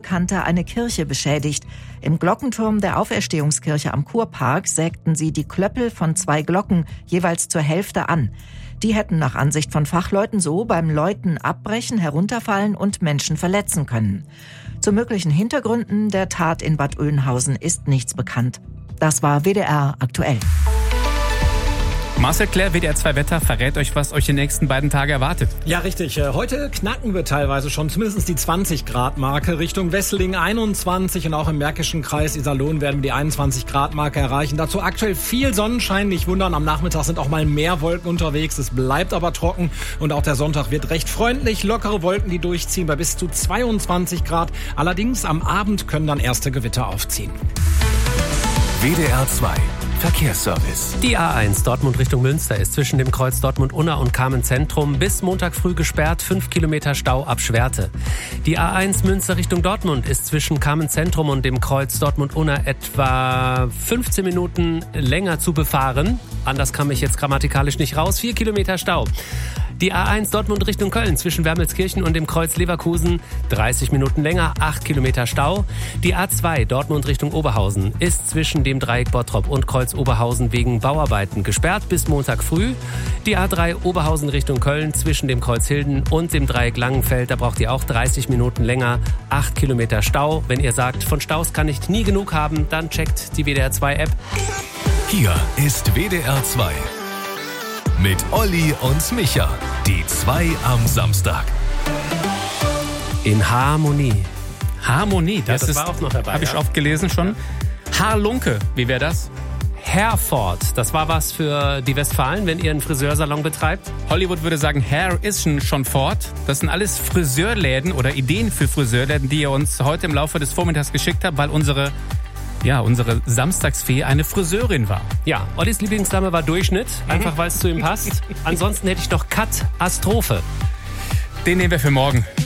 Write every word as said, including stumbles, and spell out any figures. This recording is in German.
Unbekannte eine Kirche beschädigt. Im Glockenturm der Auferstehungskirche am Kurpark sägten sie die Klöppel von zwei Glocken jeweils zur Hälfte an. Die hätten nach Ansicht von Fachleuten so beim Läuten abbrechen, herunterfallen und Menschen verletzen können. Zu möglichen Hintergründen der Tat in Bad Oeynhausen ist nichts bekannt. Das war W D R aktuell. Marcel Claire, W D R zwei Wetter, verrät euch, was euch die nächsten beiden Tage erwartet. Ja, richtig. Heute knacken wir teilweise schon zumindest die zwanzig Grad Marke. Richtung Wesseling einundzwanzig und auch im Märkischen Kreis Iserlohn werden wir die einundzwanzig Grad Marke erreichen. Dazu aktuell viel Sonnenschein. Nicht wundern, am Nachmittag sind auch mal mehr Wolken unterwegs. Es bleibt aber trocken und auch der Sonntag wird recht freundlich. Lockere Wolken, die durchziehen bei bis zu zweiundzwanzig Grad. Allerdings am Abend können dann erste Gewitter aufziehen. W D R zwei Verkehrsservice. Die A eins Dortmund Richtung Münster ist zwischen dem Kreuz Dortmund-Unna und Kamen-Zentrum bis Montag früh gesperrt, fünf Kilometer Stau ab Schwerte. Die A eins Münster Richtung Dortmund ist zwischen Kamen-Zentrum und dem Kreuz Dortmund-Unna etwa fünfzehn Minuten länger zu befahren. Anders kam ich jetzt grammatikalisch nicht raus. vier Kilometer Stau. Die A eins Dortmund Richtung Köln zwischen Wermelskirchen und dem Kreuz Leverkusen dreißig Minuten länger, acht Kilometer Stau. Die A zwei Dortmund Richtung Oberhausen ist zwischen dem Dreieck Bottrop und Kreuz Oberhausen wegen Bauarbeiten gesperrt bis Montag früh. Die A drei Oberhausen Richtung Köln zwischen dem Kreuz Hilden und dem Dreieck Langenfeld, da braucht ihr auch dreißig Minuten länger, acht Kilometer Stau. Wenn ihr sagt, von Staus kann ich nie genug haben, dann checkt die W D R zwei App. Hier ist W D R zwei. Mit Olli und Micha. Die zwei am Samstag. In Harmonie. Harmonie, das, ja, das ist, war auch noch dabei. Habe ich ja. oft gelesen schon. Haarlunke, wie wäre das? Herford, das war was für die Westfalen, wenn ihr einen Friseursalon betreibt. Hollywood würde sagen, Hair is schon fort. Das sind alles Friseurläden oder Ideen für Friseurläden, die ihr uns heute im Laufe des Vormittags geschickt habt, weil unsere Ja, unsere Samstagsfee eine Friseurin war. Ja, Ollis Lieblingsdame war Durchschnitt, einfach weil es zu ihm passt. Ansonsten hätte ich noch Katastrophe. Den nehmen wir für morgen.